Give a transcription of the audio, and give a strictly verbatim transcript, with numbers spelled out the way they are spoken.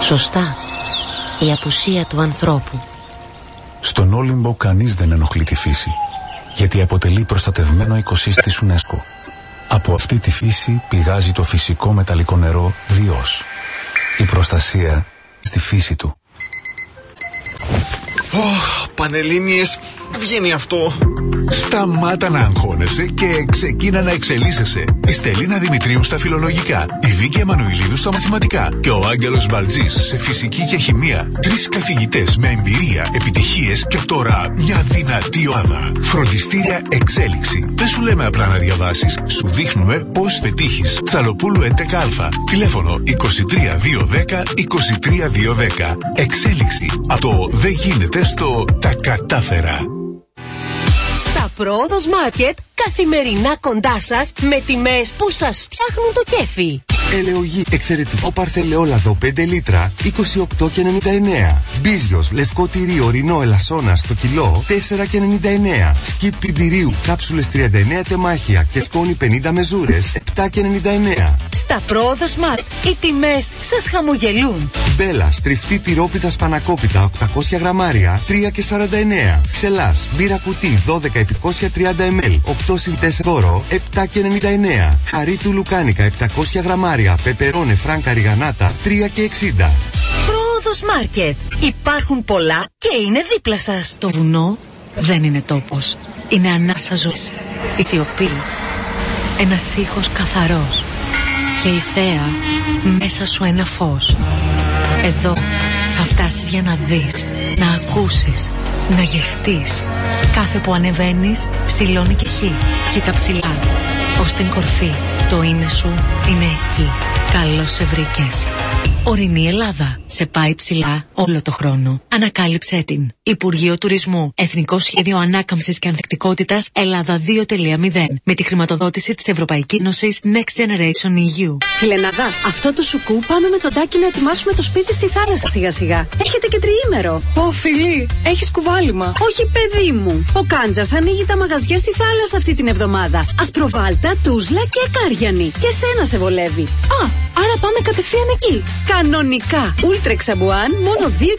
Σωστά. Η απουσία του ανθρώπου. Στον Όλυμπο κανείς δεν ενοχλεί τη φύση, γιατί αποτελεί προστατευμένο οικοσύστημα UNESCO. Από αυτή τη φύση πηγάζει το φυσικό μεταλλικό νερό Διός. Η προστασία στη φύση του. Oh, Πανελλήνιες, βγαίνει αυτό. Σταμάτα να αγχώνεσαι και ξεκίνα να εξελίσσεσαι. Η Στελίνα Δημητρίου στα φιλολογικά, η Βίκη Εμμανουηλίδου στα μαθηματικά και ο Άγγελος Μπαλτζής σε φυσική και χημεία. Τρεις καθηγητές με εμπειρία, επιτυχίες και τώρα μια δυνατή ομάδα. Φροντιστήρια Εξέλιξη. Δεν σου λέμε απλά να διαβάσεις, σου δείχνουμε πώς πετύχεις. Τσαλοπούλου έντεκα α. Τηλέφωνο είκοσι τρία διακόσια δέκα είκοσι τρία διακόσια δέκα. Εξέλιξη. Από το δεν γίνεται στο τα κατάφερα. Τα Πρόοδος Μάρκετ καθημερινά κοντά σας με τιμές που σας φτιάχνουν το κέφι. Ελαιογή εξαιρετικό παρθελαιόλαδο πέντε λίτρα είκοσι οκτώ και ενενήντα εννέα. Μπίζιος λευκό τυρί ορεινό ελασσόνα στο κιλό τέσσερα και ενενήντα εννέα. Σκιπ πιμπηρίου κάψουλες τριάντα εννέα τεμάχια και σκόνη πενήντα μεζούρες επτά και ενενήντα εννέα. Στα Πρόοδος Μάρκετ οι τιμές σας χαμογελούν. Μπέλα στριφτή τυρόπιτα σπανακόπιτα οκτακόσια γραμμάρια τρία και σαράντα εννέα. Ξελάς μπύρα κουτί δώδεκα επί διακόσια τριάντα μιλιλίτρα οκτώ συν τέσσερα δώρο επτά και ενενήντα εννέα. Χαρίτου λουκάνικα επτακόσια γραμμάρια πεπερώνε φράνκα ριγανάτα τρία και εξήντα. Πρόοδος Μάρκετ. Υπάρχουν πολλά και είναι δίπλα σας. Το βουνό δεν είναι τόπος. Είναι ανάσα ζωής. Η σιωπή. Ένας ήχος καθαρός. Και η θέα μέσα σου ένα φως. Εδώ θα φτάσεις για να δεις, να ακούσεις, να γευτείς. Κάθε που ανεβαίνεις ψηλώνει και χ. Κοίτα ψηλά. Ως την κορφή. Το είναι σου είναι εκεί. Καλώς σε βρήκες. Ορεινή Ελλάδα. Σε πάει ψηλά όλο το χρόνο. Ανακάλυψέ την. Υπουργείο Τουρισμού. Εθνικό Σχέδιο Ανάκαμψης και Ανθεκτικότητας Ελλάδα δύο τελεία μηδέν. Με τη χρηματοδότηση της Ευρωπαϊκής Ένωσης Next Generation ι γιου. Φιλενάδα, αυτό το σουκού πάμε με τον Τάκη να ετοιμάσουμε το σπίτι στη θάλασσα σιγά σιγά. Έχετε και τριήμερο. Ω φιλί, έχεις κουβάλιμα. Όχι παιδί μου. Ο Κάντζας ανοίγει τα μαγαζιά στη θάλασσα αυτή την εβδομάδα. Ασπροβάλτα, Τούσλα και Κάριανη. Και σένα σε βολεύει. Α, άρα πάμε κατευθείαν εκεί. Κανονικά. Ούλτρεξ Αμπουάν μόνο δύο